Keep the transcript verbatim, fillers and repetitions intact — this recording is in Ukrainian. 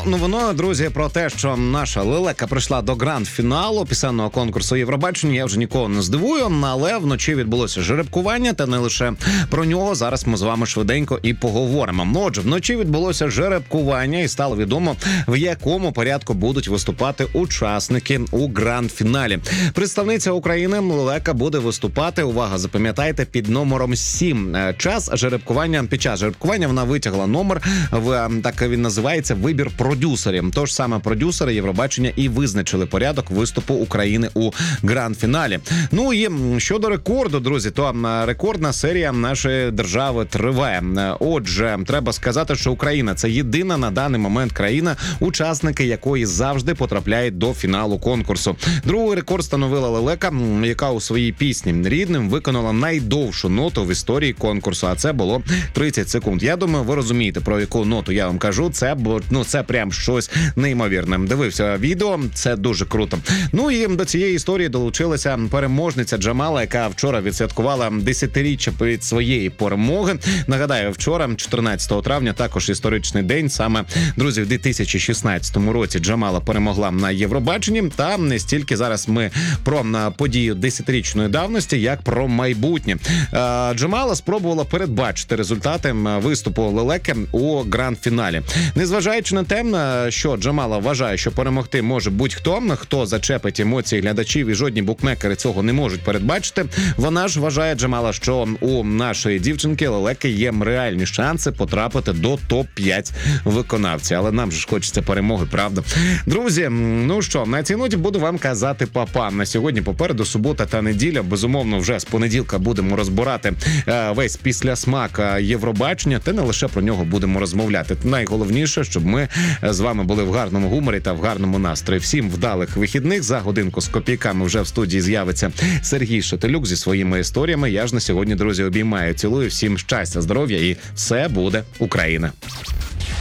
новиною, друзі, про те, що наша лелека прийшла до гранд-фіналу пісенного конкурсу Євробачення, я вже нікого не здивую, але вночі відбулося жеребкування, та не лише про нього. Зараз ми з вами швиденько і поговоримо. Отже, вночі відбулося жеребкування і стало відомо, в якому порядку будуть виступати учасники у гранд-фіналі. Представниця України лелека буде виступати, увага, запам'ятайте, під номером сім. Час жеребкування, під час жеребкування вона витягла номер, в, так він називається, вибір продюсерів. Тож саме продюсери Євробачення і визначили порядок виступу України у гранд-фіналі. Ну і щодо рекорду, друзі, то рекордна серія нашої держави триває. Отже, треба сказати, що Україна – це єдина на даний момент країна, учасники якої завжди потрапляють до фіналу конкурсу. Другий рекорд становила лелека, яка у своїй пісні «Рідним» виконала найдовшу ноту в історії конкурсу, а це було тридцять секунд. Я думаю, ви розумієте, про яку ноту я вам кажу. Це, ну, це прям щось неймовірне. Дивився відео, це дуже круто. Ну і до цієї історії долучилася переможниця Джамала, яка вчора відсвяткувала десятиріччя від своєї перемоги. Нагадаю, вчора, чотирнадцятого травня, також історичний день. Саме, друзі, в дві тисячі шістнадцятому році Джамала перемогла на Євробаченні. Та не стільки зараз ми про подію десятирічної давності, як про майбутнє. Джамала спробувала передбачити результати виступу лелеки у гранд-фіналі. Незважаючи на те, що Джамала вважає, що перемогти може будь-хто, хто зачепить емоції глядачів, і жодні букмекери цього не можуть передбачити, вона ж вважає, Джамала, що у нашої дівчинки лелеки є реальні шанси потрапити до топ п'ять виконавців. Але нам же ж хочеться перемоги, правда? Друзі, ну що, на цій ноті буду вам казати папа. На сьогодні попереду субота та неділя. Безумовно, вже з понеділка будемо розбирати е, весь післясмак Євробачення, та не лише про нього будемо розмовляти. Найголовніше, щоб ми з вами були в гарному гуморі та в гарному настрої. Всім вдалих вихідних. За годинку з копійками вже в студії з'явиться Сергій Шатилюк зі своїми історіями. Я ж на сьогодні, друзі, обіймаю, цілую. Всім щастя, здоров'я і все буде Україна.